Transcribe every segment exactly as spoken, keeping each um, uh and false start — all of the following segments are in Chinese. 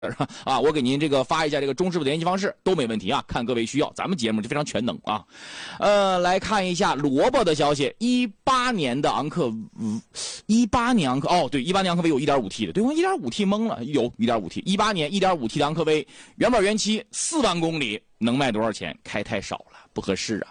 啊，我给您这个发一下这个中师傅的联系方式都没问题啊，看各位需要，咱们节目就非常全能啊。呃，来看一下萝卜的消息，一八年的昂克，一八年昂克哦，对，一八年昂克威有 一点五 T 的，对，我 一点五 T 懵了，有 一点五 T， 一八年 一点五 T 的昂克威，原本原漆四万公里，能卖多少钱？开太少了，不合适啊。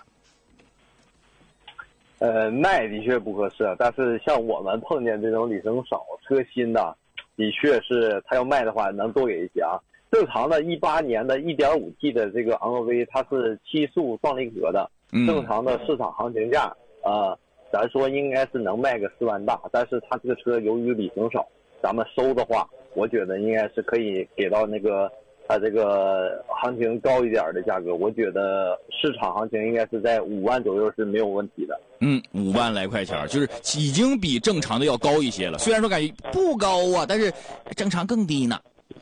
呃，卖的确不合适，但是像我们碰见这种里程少、车新的。的确是，他要卖的话能多给一些啊。正常的一八年的 一点五 T 的这个昂科威，它是七速双离合的，正常的市场行情价，呃，咱说应该是能卖个四万大，但是它这个车由于里程少，咱们收的话，我觉得应该是可以给到那个它这个行情高一点的价格。我觉得市场行情应该是在五万左右是没有问题的。 嗯，五万来块钱，就是已经比正常的要高一些了。虽然说感觉不高啊，但是正常更低呢。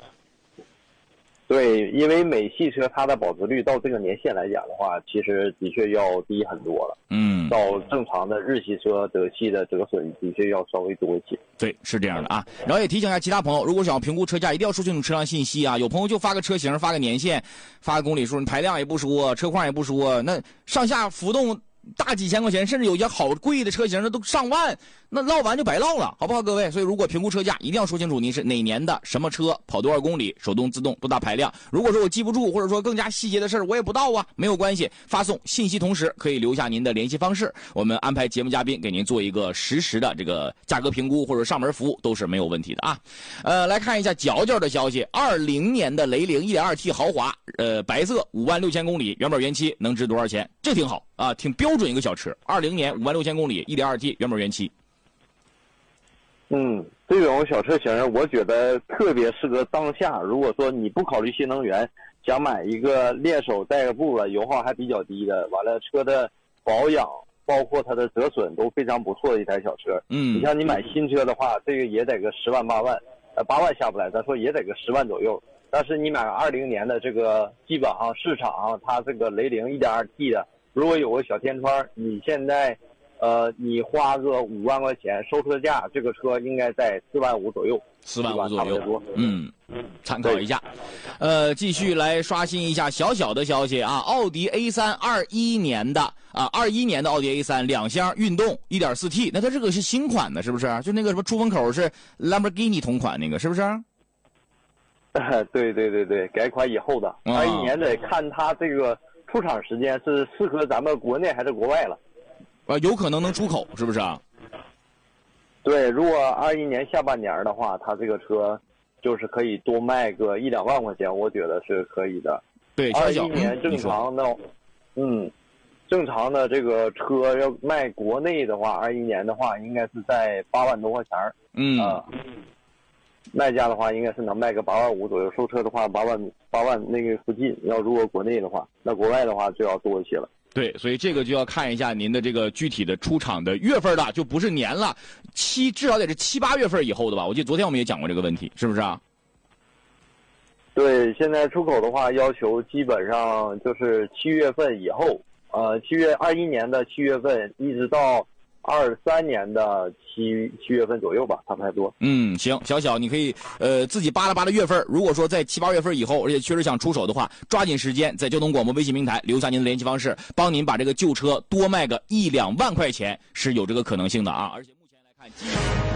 对，因为美系车它的保值率到这个年限来讲的话，其实的确要低很多了。嗯，到正常的日系车、德系的折损的确要稍微多一些。 对，是这样的啊。然后也提醒一下其他朋友，如果想要评估车价，一定要说清楚车辆信息啊。有朋友就发个车型、发个年限、发个公里数，排量也不说，车况也不说，那上下浮动大几千块钱，甚至有些好贵的车型那都上万，那唠完就白唠了，好不好各位？所以如果评估车价，一定要说清楚您是哪年的什么车，跑多少公里，手动自动多大排量。如果说我记不住，或者说更加细节的事我也不到啊，没有关系，发送信息同时可以留下您的联系方式，我们安排节目嘉宾给您做一个实时的这个价格评估或者上门服务都是没有问题的啊。呃，来看一下角角的消息，二零年的雷凌 一点二 T 豪华，呃，白色五万六千公里，原本原漆，能值多少钱？这挺好啊，挺标准一个小车。二零年五万六千公里 一点二 T 原本原漆。 嗯，这种小车型我觉得特别适合当下，如果说你不考虑新能源，想买一个练手带个步了，油耗还比较低的，完了车的保养包括它的折损都非常不错的一台小车。嗯，你像你买新车的话，这个也得个十万八万，呃八万下不来，咱说也得个十万左右。但是你买二零年的这个，基本上市场上它这个雷凌 一点二 T 的，如果有个小天窗，你现在呃，你花个五万块钱收车价，这个车应该在四万五左右， 四万五左右，嗯，参考一下。呃，继续来刷新一下小小的消息啊，奥迪 A 三 二一年的啊，二一年的奥迪 A 三 两厢运动 一点四 T， 那它这个是新款的，是不是？就那个什么出风口是兰博基尼同款那个，是不是？ 对对对对，改款以后的二一、啊、年得看它这个出厂时间是适合咱们国内还是国外了。 啊，有可能能出口，是不是啊？ 对，如果二一年下半年的话，它这个车就是可以多卖个一两万块钱，我觉得是可以的。 对， 二一年正常的，嗯，正常的这个车要卖国内的话，二一年的话应该是在八万多块钱。嗯啊，卖家的话应该是能卖个八万五左右，收车的话八万八万那个附近。要如果国内的话，那国外的话就要多一些了。 对，所以这个就要看一下您的这个具体的出厂的月份了，就不是年了，七至少得是七八月份以后的吧？我记得昨天我们也讲过这个问题，是不是啊？ 对，现在出口的话要求基本上就是七月份以后，呃，七月二一年的七月份一直到二三年的七七月份左右吧，差不太多。 嗯，行，小小你可以呃自己扒拉扒拉月份，如果说在七八月份以后，而且确实想出手的话，抓紧时间在交通广播微信平台留下您的联系方式，帮您把这个旧车多卖个一两万块钱是有这个可能性的啊！而且目前来看。